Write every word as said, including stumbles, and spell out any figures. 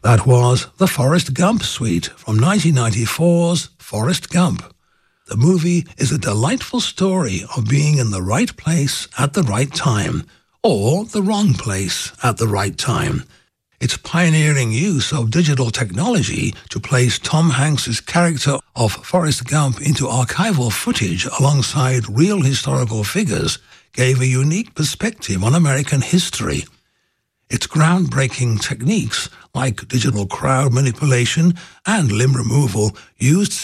That was the Forrest Gump suite from nineteen ninety-four's Forrest Gump. The movie is a delightful story of being in the right place at the right time, or the wrong place at the right time. Its pioneering use of digital technology to place Tom Hanks's character of Forrest Gump into archival footage alongside real historical figures gave a unique perspective on American history. Its groundbreaking techniques, like digital crowd manipulation and limb removal, used